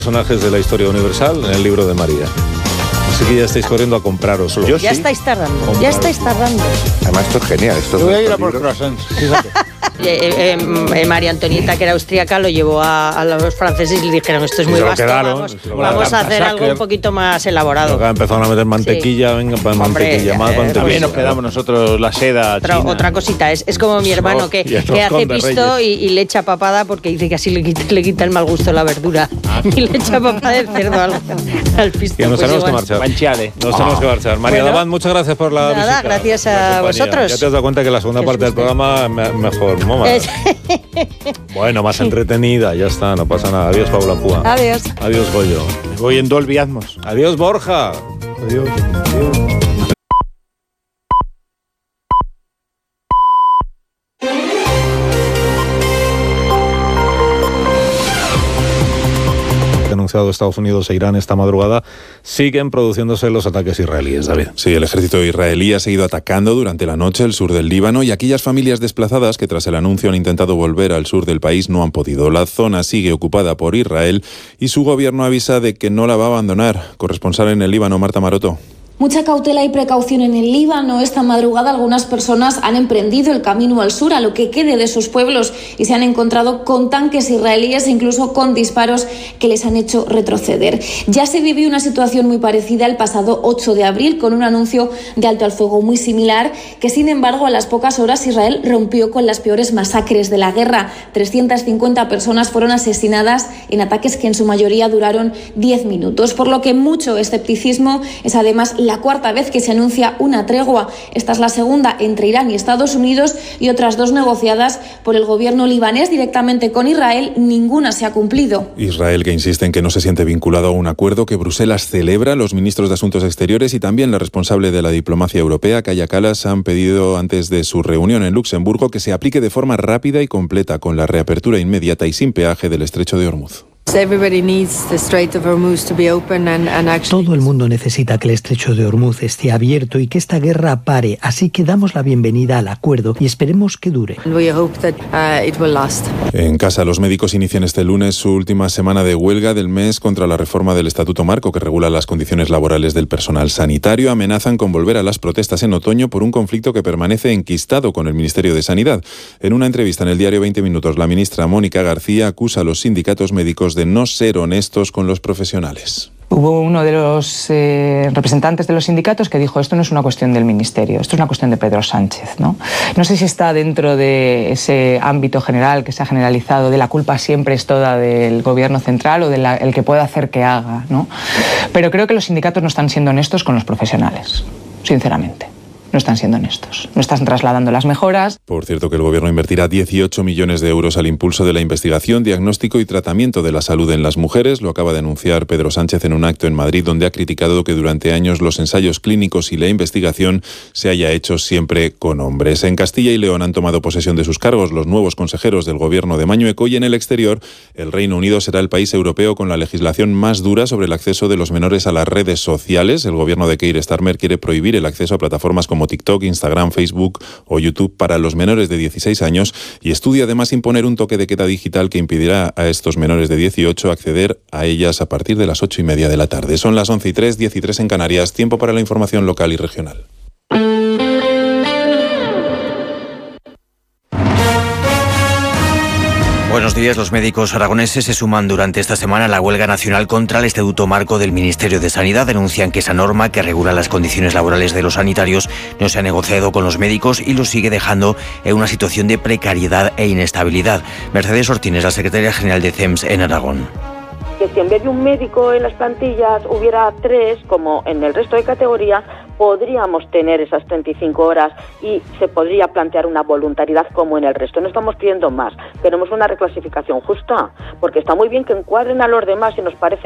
Personajes de la historia universal en el libro de María. Así que ya estáis corriendo a comprároslo. Ya estáis tardando. Además, esto es genial. Yo voy a ir a por croissants, fíjate. María Antonieta, que era austríaca, lo llevó a los franceses y le dijeron: esto es muy vasto, vamos a hacer algo un poquito más elaborado. Acá empezaron a meter mantequilla, venga, pues mantequilla, más mantequilla. También nos quedamos nosotros la seda china. Otra cosita, es como mi hermano que hace pisto y le echa papada porque dice que así le quita el mal gusto a la verdura. Y le echa papada de cerdo al pisto. Ya nos tenemos que marchar. Nos tenemos que marchar. María Davant, muchas gracias por la visita. Gracias a vosotros. Ya te has dado cuenta que la segunda parte del programa mejor. Bueno, más entretenida, ya está, no pasa nada. Adiós, Paula Púa. Adiós. Adiós, Goyo. Me voy en Dolby Atmos. Adiós, Borja. Adiós. Anunciado Estados Unidos e Irán esta madrugada, siguen produciéndose los ataques israelíes, David. Sí, el ejército israelí ha seguido atacando durante la noche el sur del Líbano y aquellas familias desplazadas que tras el anuncio han intentado volver al sur del país no han podido. La zona sigue ocupada por Israel y su gobierno avisa de que no la va a abandonar. Corresponsal en el Líbano, Marta Maroto. Mucha cautela y precaución en el Líbano. Esta madrugada algunas personas han emprendido el camino al sur, a lo que quede de sus pueblos, y se han encontrado con tanques israelíes e incluso con disparos que les han hecho retroceder. Ya se vivió una situación muy parecida el pasado 8 de abril con un anuncio de alto al fuego muy similar, que sin embargo a las pocas horas Israel rompió con las peores masacres de la guerra. 350 personas fueron asesinadas en ataques que en su mayoría duraron 10 minutos, por lo que mucho escepticismo. Es además la cuarta vez que se anuncia una tregua. Esta es la segunda entre Irán y Estados Unidos y otras dos negociadas por el gobierno libanés directamente con Israel. Ninguna se ha cumplido. Israel, que insiste en que no se siente vinculado a un acuerdo que Bruselas celebra. Los ministros de Asuntos Exteriores y también la responsable de la diplomacia europea, Kaja Kallas, han pedido antes de su reunión en Luxemburgo que se aplique de forma rápida y completa con la reapertura inmediata y sin peaje del estrecho de Hormuz. Todo el mundo necesita que el estrecho de Hormuz esté abierto y que esta guerra pare, así que damos la bienvenida al acuerdo y esperemos que dure. En casa, los médicos inician este lunes su última semana de huelga del mes contra la reforma del Estatuto Marco que regula las condiciones laborales del personal sanitario. Amenazan con volver a las protestas en otoño por un conflicto que permanece enquistado con el Ministerio de Sanidad. En una entrevista en el diario 20 Minutos, la ministra Mónica García acusa a los sindicatos médicos de no ser honestos con los profesionales. Hubo uno de los representantes de los sindicatos que dijo: esto no es una cuestión del Ministerio, esto es una cuestión de Pedro Sánchez, ¿no? No sé si está dentro de ese ámbito general que se ha generalizado de la culpa siempre es toda del gobierno central o del el que pueda hacer que haga, ¿no? Pero creo que los sindicatos no están siendo honestos con los profesionales, sinceramente. No están siendo honestos, no están trasladando las mejoras. Por cierto, que el Gobierno invertirá 18 millones de euros al impulso de la investigación, diagnóstico y tratamiento de la salud en las mujeres. Lo acaba de anunciar Pedro Sánchez en un acto en Madrid, donde ha criticado que durante años los ensayos clínicos y la investigación se haya hecho siempre con hombres. En Castilla y León han tomado posesión de sus cargos los nuevos consejeros del Gobierno de Mañueco y en el exterior el Reino Unido será el país europeo con la legislación más dura sobre el acceso de los menores a las redes sociales. El Gobierno de Keir Starmer quiere prohibir el acceso a plataformas como TikTok, Instagram, Facebook o YouTube para los menores de 16 años y estudia además imponer un toque de queda digital que impedirá a estos menores de 18 acceder a ellas a partir de las 8:30 de la tarde. Son las 11:03, 10:03 en Canarias. Tiempo para la información local y regional. Buenos días. Los médicos aragoneses se suman durante esta semana a la huelga nacional contra el Estatuto Marco del Ministerio de Sanidad. Denuncian que esa norma que regula las condiciones laborales de los sanitarios no se ha negociado con los médicos y los sigue dejando en una situación de precariedad e inestabilidad. Mercedes Ortín es la secretaria general de CEMS en Aragón. Que si en vez de un médico en las plantillas hubiera 3, como en el resto de categorías, podríamos tener esas 35 horas y se podría plantear una voluntariedad como en el resto. No estamos pidiendo más, queremos una reclasificación justa, porque está muy bien que encuadren a los demás y nos parece